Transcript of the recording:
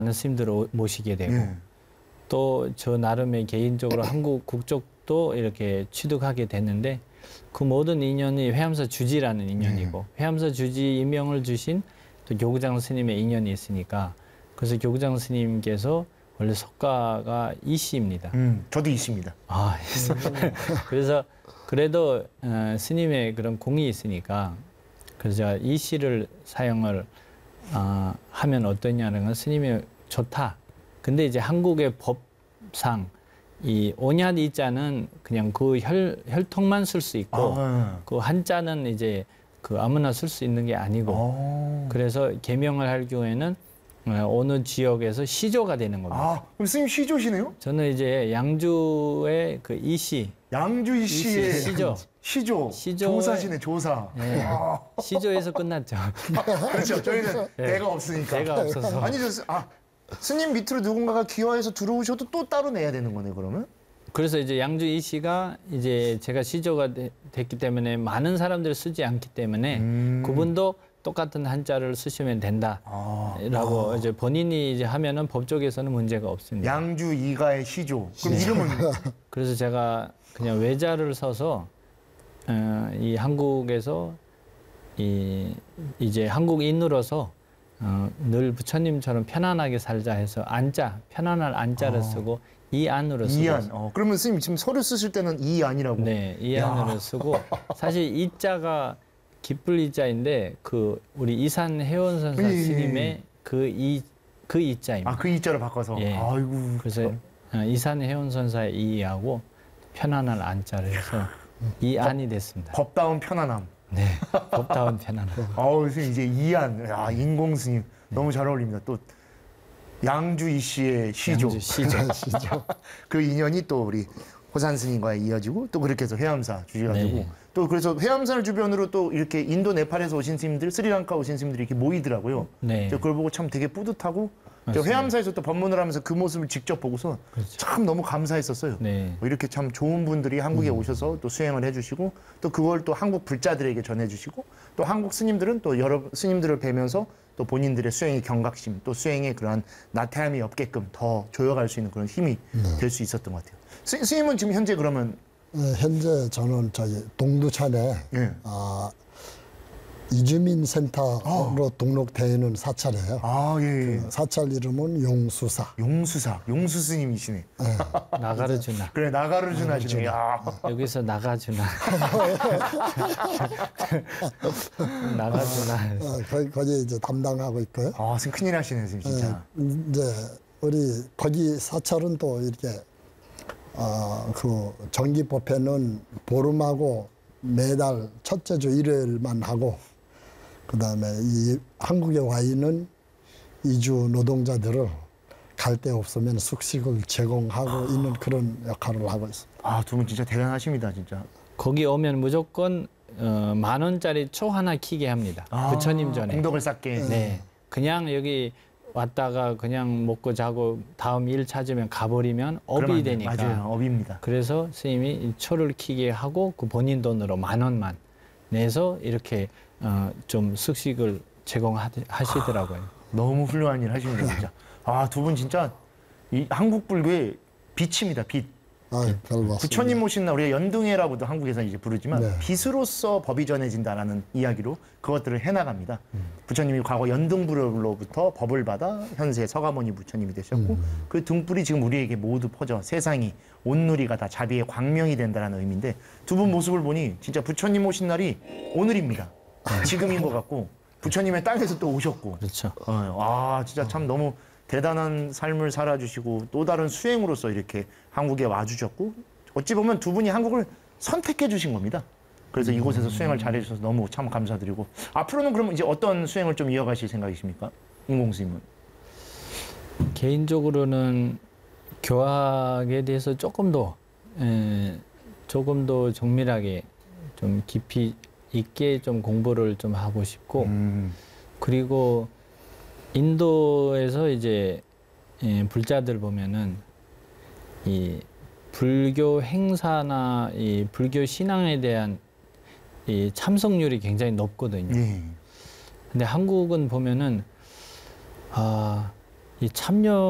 스님들을 모시게 되고 또 저 나름의 개인적으로 한국 국적도 이렇게 취득하게 됐는데 그 모든 인연이 회암사 주지라는 인연이고 회암사 주지 임명을 주신 또 교구장 스님의 인연이 있으니까 그래서 교구장 스님께서 원래 석가가 이씨입니다. 저도 이씨입니다. 아, 그래서 그래도 스님의 그런 공이 있으니까 그래서 제가 이씨를 사용을 하면 어떠냐는 건 스님이 좋다. 근데 이제 한국의 법상 이 오냐 이자는 그냥 그 혈통만 쓸 수 있고 그 한자는 이제 그 아무나 쓸 수 있는 게 아니고 그래서 개명을 할 경우에는 어느 지역에서 시조가 되는 겁니다. 아, 그럼 스님 시조시네요? 저는 이제 양주의 그 이씨. 양주 이씨의 시조. 조사시네, 조사. 네. 시조에서 끝났죠. 그렇죠. 저희는 대가 없으니까. 대가 없어서. 아니, 스님 밑으로 누군가가 기화해서 들어오셔도 또 따로 내야 되는 거네, 그러면? 그래서 이제 양주 이씨가 이제 제가 시조가 됐기 때문에 많은 사람들이 쓰지 않기 때문에 그분도 똑같은 한자를 쓰시면 된다라고 이제 본인이 이제 하면은 법적에서는 문제가 없습니다. 양주 이가의 시조. 그럼 이름은? 그래서 제가 그냥 외자를 써서 이 한국에서 이제 한국인으로서 늘 부처님처럼 편안하게 살자 해서 안자, 편안한 안자를 쓰고 이안으로 쓰고. 이안. 그러면 스님 지금 서류 쓰실 때는 이안이라고? 네, 이안으로 쓰고 사실 이자가 기쁠 이자인데 그 우리 이산 해원선사 스님의 그 이자입니다. 아, 그 이자를 바꿔서. 예. 아이고. 그래서 이산 해원선사의 이하고 편안한 안자를 해서 이안이 됐습니다. 법다운 편안함. 네, 법다운 편안함. 스님 이제 이안, 인공 스님 너무 잘 어울립니다. 또 양주 이씨의 시조. 양주 시조. 그 인연이 또 우리 호산 스님과 이어지고 또 그렇게 해서 회암사 주지가 네. 되고 또 그래서 회암사를 주변으로 또 이렇게 인도 네팔에서 오신 스님들, 스리랑카 오신 스님들이 이렇게 모이더라고요. 네. 그걸 보고 참 되게 뿌듯하고 회암사에서 또 법문을 하면서 그 모습을 직접 보고서 그렇죠. 참 너무 감사했었어요. 네. 이렇게 참 좋은 분들이 한국에 오셔서 또 수행을 해주시고 또 그걸 또 한국 불자들에게 전해주시고 또 한국 스님들은 또 여러 스님들을 뵈면서 또 본인들의 수행의 경각심 또 수행의 그러한 나태함이 없게끔 더 조여갈 수 있는 그런 힘이 될 수 있었던 것 같아요. 스님은 지금 현재 그러면 현재 저는 저희 동두천에 이주민 센터로 등록되어 있는 사찰이에요. 그 사찰 이름은 용수사. 용수 스님이시네. 나가르주나. 그래, 나가르주나 하시네. 여기서 나가주나. 나가주나. 거기 이제 담당하고 있고요. 스님 큰일 하시네, 스님 진짜. 이제 우리 거기 사찰은 또 이렇게 그 정기법회는 보름하고 매달 첫째 주 일요일만 하고 그다음에 이 한국에 와 있는 이주 노동자들을 갈 데 없으면 숙식을 제공하고 있는 그런 역할을 하고 있습니다. 두 분 진짜 대단하십니다, 진짜. 거기 오면 무조건 10,000원짜리 초 하나 키게 합니다. 부처님 전에. 공덕을 쌓게. 네. 그냥 여기 왔다가 그냥 먹고 자고 다음 일 찾으면 가버리면 업이 되니까. 맞아요, 업입니다. 그래서 스님이 이 초를 키게 하고 그 본인 돈으로 10,000원만 내서 이렇게 좀 숙식을 제공하시더라고요. 너무 훌륭한 일 하십니다, 진짜. 두 분 진짜 이 한국 불교의 빛입니다, 빛. 부처님 모신 날 우리가 연등회라고도 한국에서 이제 부르지만 빛으로서 법이 전해진다라는 이야기로 그것들을 해나갑니다. 부처님이 과거 연등불로부터 법을 받아 현세 서가모니 부처님이 되셨고 그 등불이 지금 우리에게 모두 퍼져 세상이 온누리가 다 자비의 광명이 된다는 의미인데 두 분 모습을 보니 진짜 부처님 오신 날이 오늘입니다. 지금인 것 같고 부처님의 땅에서 또 오셨고. 그렇죠. 진짜 참 너무 대단한 삶을 살아주시고 또 다른 수행으로서 이렇게 한국에 와주셨고 어찌 보면 두 분이 한국을 선택해 주신 겁니다. 그래서 이곳에서 수행을 잘해 주셔서 너무 참 감사드리고 앞으로는 그럼 이제 어떤 수행을 좀 이어가실 생각이십니까? 인공스님은? 개인적으로는 교학에 대해서 조금 더 정밀하게 좀 깊이 있게 좀 공부를 좀 하고 싶고 그리고 인도에서 이제 불자들 보면은 이 불교 행사나 이 불교 신앙에 대한 이 참석률이 굉장히 높거든요. 근데 한국은 보면은 이 참여